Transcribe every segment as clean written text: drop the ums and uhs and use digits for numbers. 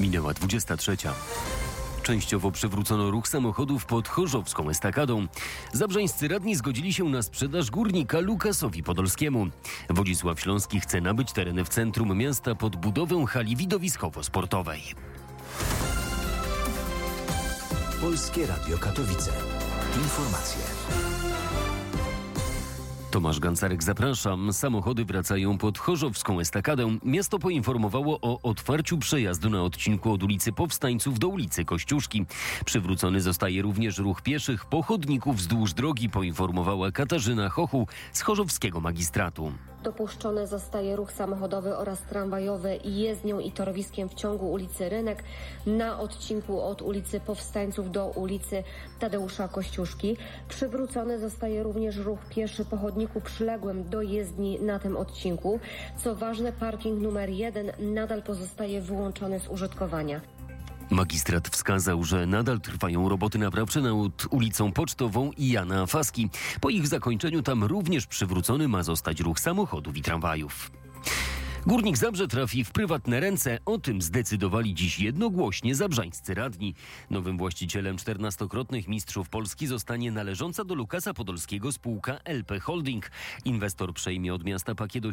Minęła 23. Częściowo przywrócono ruch samochodów pod Chorzowską Estakadą. Zabrzeńscy radni zgodzili się na sprzedaż górnika Lukasowi Podolskiemu. Wodzisław Śląski chce nabyć tereny w centrum miasta pod budowę hali widowiskowo-sportowej. Polskie Radio Katowice. Informacje. Tomasz Gancarek, zapraszam. Samochody wracają pod Chorzowską Estakadę. Miasto poinformowało o otwarciu przejazdu na odcinku od ulicy Powstańców do ulicy Kościuszki. Przywrócony zostaje również ruch pieszych pochodników wzdłuż drogi, poinformowała Katarzyna Chochuł z chorzowskiego magistratu. Dopuszczony zostaje ruch samochodowy oraz tramwajowy jezdnią i torowiskiem w ciągu ulicy Rynek na odcinku od ulicy Powstańców do ulicy Tadeusza Kościuszki. Przywrócony zostaje również ruch pieszy pochodników przyległym do jezdni na tym odcinku. Co ważne, parking numer 1 nadal pozostaje wyłączony z użytkowania. Magistrat wskazał, że nadal trwają roboty naprawcze nad ulicą Pocztową i Jana Faski. Po ich zakończeniu tam również przywrócony ma zostać ruch samochodów i tramwajów. Górnik Zabrze trafi w prywatne ręce. O tym zdecydowali dziś jednogłośnie zabrzańscy radni. Nowym właścicielem 14-krotnych mistrzów Polski zostanie należąca do Lukasa Podolskiego spółka LP Holding. Inwestor przejmie od miasta pakiet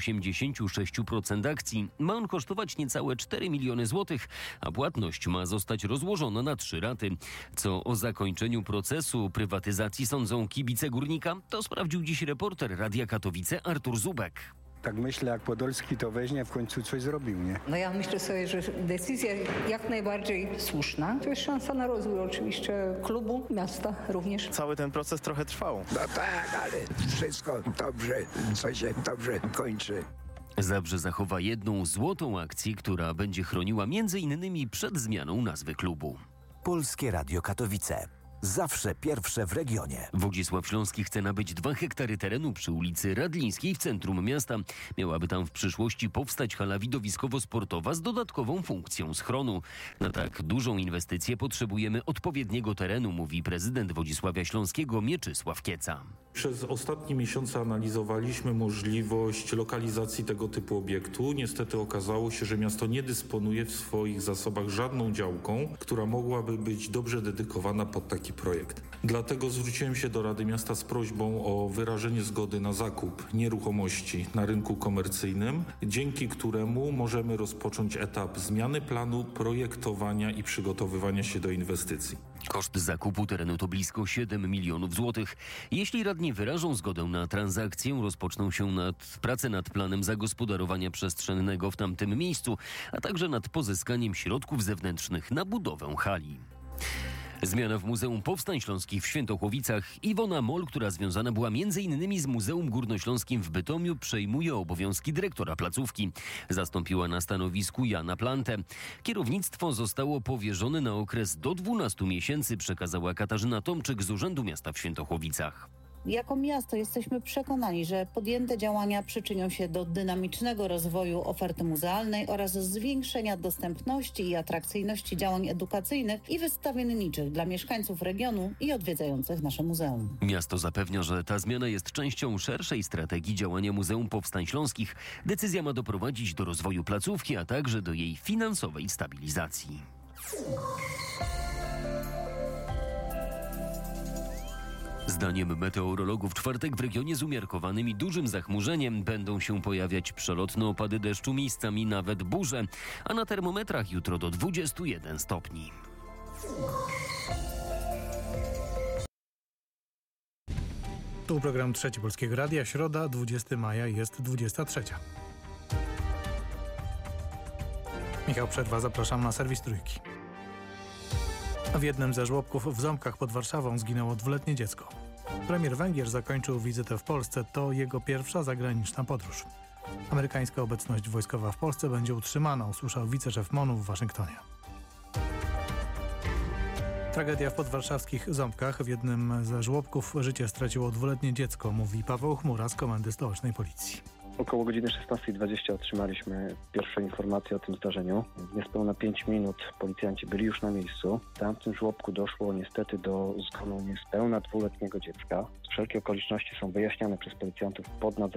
86% akcji. Ma on kosztować niecałe 4 miliony złotych, a płatność ma zostać rozłożona na 3 raty. Co o zakończeniu procesu prywatyzacji sądzą kibice Górnika, to sprawdził dziś reporter Radia Katowice Artur Zubek. Tak myślę, jak Podolski to weźmie, w końcu coś zrobił, nie? No ja myślę sobie, że decyzja jak najbardziej słuszna. To jest szansa na rozwój oczywiście klubu, miasta również. Cały ten proces trochę trwał. No tak, ale wszystko dobrze, co się dobrze kończy. Zabrze zachowa jedną złotą akcję, która będzie chroniła m.in. przed zmianą nazwy klubu. Polskie Radio Katowice. Zawsze pierwsze w regionie. Wodzisław Śląski chce nabyć 2 hektary terenu przy ulicy Radlińskiej w centrum miasta. Miałaby tam w przyszłości powstać hala widowiskowo-sportowa z dodatkową funkcją schronu. Na tak dużą inwestycję potrzebujemy odpowiedniego terenu, mówi prezydent Wodzisławia Śląskiego Mieczysław Kieca. Przez ostatnie miesiące analizowaliśmy możliwość lokalizacji tego typu obiektu. Niestety okazało się, że miasto nie dysponuje w swoich zasobach żadną działką, która mogłaby być dobrze dedykowana pod taki projekt. Dlatego zwróciłem się do Rady Miasta z prośbą o wyrażenie zgody na zakup nieruchomości na rynku komercyjnym, dzięki któremu możemy rozpocząć etap zmiany planu, projektowania i przygotowywania się do inwestycji. Koszt zakupu terenu to blisko 7 milionów złotych. Jeśli radni wyrażą zgodę na transakcję, rozpoczną się prace nad planem zagospodarowania przestrzennego w tamtym miejscu, a także nad pozyskaniem środków zewnętrznych na budowę hali. Zmiana w Muzeum Powstań Śląskich w Świętochłowicach. Iwona Moll, która związana była m.in. z Muzeum Górnośląskim w Bytomiu, przejmuje obowiązki dyrektora placówki. Zastąpiła na stanowisku Jana Plantę. Kierownictwo zostało powierzone na okres do 12 miesięcy, przekazała Katarzyna Tomczyk z Urzędu Miasta w Świętochłowicach. Jako miasto jesteśmy przekonani, że podjęte działania przyczynią się do dynamicznego rozwoju oferty muzealnej oraz zwiększenia dostępności i atrakcyjności działań edukacyjnych i wystawienniczych dla mieszkańców regionu i odwiedzających nasze muzeum. Miasto zapewnia, że ta zmiana jest częścią szerszej strategii działania Muzeum Powstań Śląskich. Decyzja ma doprowadzić do rozwoju placówki, a także do jej finansowej stabilizacji. Zdaniem meteorologów w czwartek w regionie z umiarkowanym i dużym zachmurzeniem będą się pojawiać przelotne opady deszczu, miejscami nawet burze, a na termometrach jutro do 21 stopni. Tu program Trzeci Polskiego Radia, środa, 20 maja, jest 23. Michał Przerwa, zapraszam na serwis Trójki. W jednym ze żłobków w Ząbkach pod Warszawą zginęło 2-letnie dziecko. Premier Węgier zakończył wizytę w Polsce. To jego pierwsza zagraniczna podróż. Amerykańska obecność wojskowa w Polsce będzie utrzymana, usłyszał wiceszef MON-u w Waszyngtonie. Tragedia w podwarszawskich Ząbkach. W jednym ze żłobków życie straciło 2-letnie dziecko, mówi Paweł Chmura z Komendy Stołecznej Policji. Około godziny 16:20 otrzymaliśmy pierwsze informacje o tym zdarzeniu. W niespełna 5 minut policjanci byli już na miejscu. Tam w tym żłobku doszło niestety do zgonu niespełna 2-letniego dziecka. Wszelkie okoliczności są wyjaśniane przez policjantów pod nadzorem